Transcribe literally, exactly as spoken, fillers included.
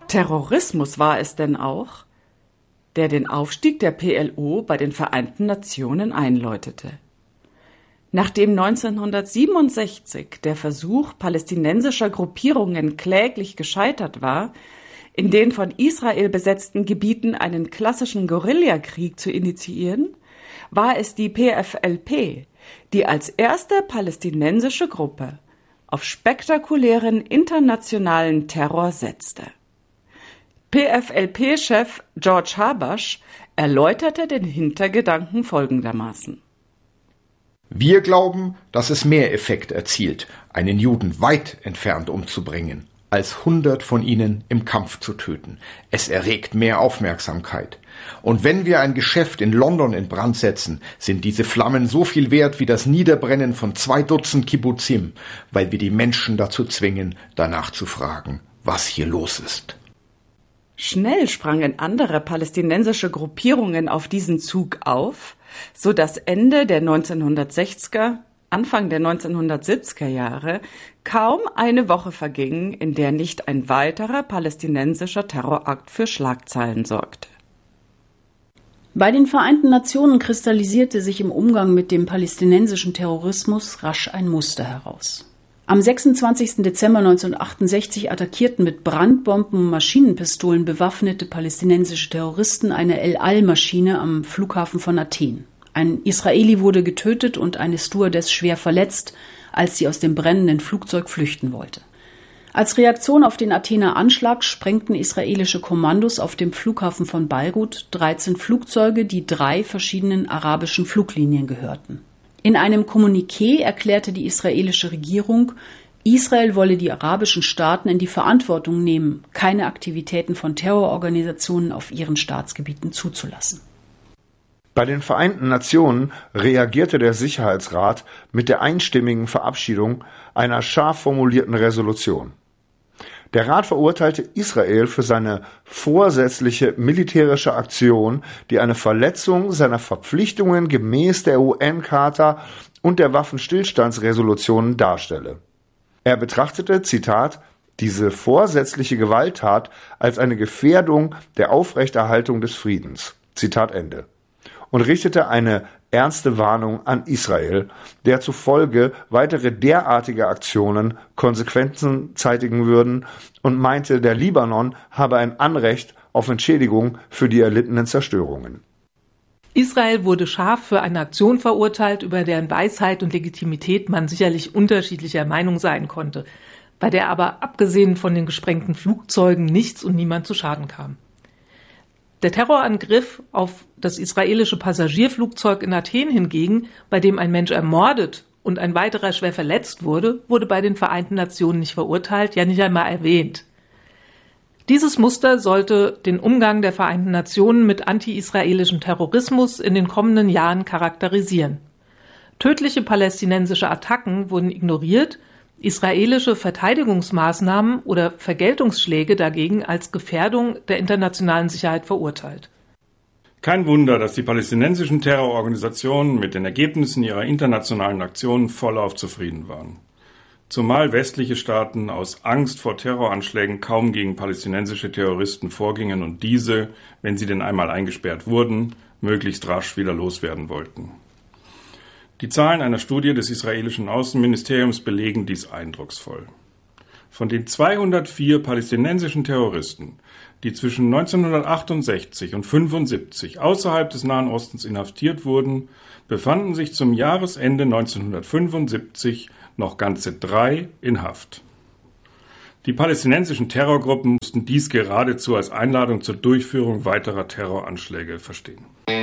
Terrorismus war es denn auch, der den Aufstieg der P L O bei den Vereinten Nationen einläutete. Nachdem neunzehnhundertsiebenundsechzig der Versuch palästinensischer Gruppierungen kläglich gescheitert war, in den von Israel besetzten Gebieten einen klassischen Guerillakrieg zu initiieren, war es die P F L P, die als erste palästinensische Gruppe auf spektakulären internationalen Terror setzte. P F L P-Chef George Habash erläuterte den Hintergedanken folgendermaßen: Wir glauben, dass es mehr Effekt erzielt, einen Juden weit entfernt umzubringen, als hundert von ihnen im Kampf zu töten. Es erregt mehr Aufmerksamkeit. Und wenn wir ein Geschäft in London in Brand setzen, sind diese Flammen so viel wert wie das Niederbrennen von zwei Dutzend Kibbuzim, weil wir die Menschen dazu zwingen, danach zu fragen, was hier los ist. Schnell sprangen andere palästinensische Gruppierungen auf diesen Zug auf, so dass Ende der neunzehnhundertsechziger, Anfang der neunzehnhundertsiebziger Jahre kaum eine Woche verging, in der nicht ein weiterer palästinensischer Terrorakt für Schlagzeilen sorgte. Bei den Vereinten Nationen kristallisierte sich im Umgang mit dem palästinensischen Terrorismus rasch ein Muster heraus. Am sechsundzwanzigsten Dezember neunzehnhundertachtundsechzig attackierten mit Brandbomben und Maschinenpistolen bewaffnete palästinensische Terroristen eine El-Al-Maschine am Flughafen von Athen. Ein Israeli wurde getötet und eine Stewardess schwer verletzt, als sie aus dem brennenden Flugzeug flüchten wollte. Als Reaktion auf den Athener Anschlag sprengten israelische Kommandos auf dem Flughafen von Beirut dreizehn Flugzeuge, die drei verschiedenen arabischen Fluglinien gehörten. In einem Kommuniqué erklärte die israelische Regierung, Israel wolle die arabischen Staaten in die Verantwortung nehmen, keine Aktivitäten von Terrororganisationen auf ihren Staatsgebieten zuzulassen. Bei den Vereinten Nationen reagierte der Sicherheitsrat mit der einstimmigen Verabschiedung einer scharf formulierten Resolution. Der Rat verurteilte Israel für seine vorsätzliche militärische Aktion, die eine Verletzung seiner Verpflichtungen gemäß der U N-Charta und der Waffenstillstandsresolutionen darstelle. Er betrachtete, Zitat, diese vorsätzliche Gewalttat als eine Gefährdung der Aufrechterhaltung des Friedens, Zitat Ende, und richtete eine ernste Warnung an Israel, der zufolge weitere derartige Aktionen Konsequenzen zeitigen würden, und meinte, der Libanon habe ein Anrecht auf Entschädigung für die erlittenen Zerstörungen. Israel wurde scharf für eine Aktion verurteilt, über deren Weisheit und Legitimität man sicherlich unterschiedlicher Meinung sein konnte, bei der aber abgesehen von den gesprengten Flugzeugen nichts und niemand zu Schaden kam. Der Terrorangriff auf das israelische Passagierflugzeug in Athen hingegen, bei dem ein Mensch ermordet und ein weiterer schwer verletzt wurde, wurde bei den Vereinten Nationen nicht verurteilt, ja nicht einmal erwähnt. Dieses Muster sollte den Umgang der Vereinten Nationen mit anti-israelischem Terrorismus in den kommenden Jahren charakterisieren. Tödliche palästinensische Attacken wurden ignoriert, israelische Verteidigungsmaßnahmen oder Vergeltungsschläge dagegen als Gefährdung der internationalen Sicherheit verurteilt. Kein Wunder, dass die palästinensischen Terrororganisationen mit den Ergebnissen ihrer internationalen Aktionen vollauf zufrieden waren. Zumal westliche Staaten aus Angst vor Terroranschlägen kaum gegen palästinensische Terroristen vorgingen und diese, wenn sie denn einmal eingesperrt wurden, möglichst rasch wieder loswerden wollten. Die Zahlen einer Studie des israelischen Außenministeriums belegen dies eindrucksvoll. Von den zweihundertvier palästinensischen Terroristen, die zwischen neunzehnhundertachtundsechzig und fünfundsiebzig außerhalb des Nahen Ostens inhaftiert wurden, befanden sich zum Jahresende neunzehnhundertfünfundsiebzig noch ganze drei in Haft. Die palästinensischen Terrorgruppen mussten dies geradezu als Einladung zur Durchführung weiterer Terroranschläge verstehen.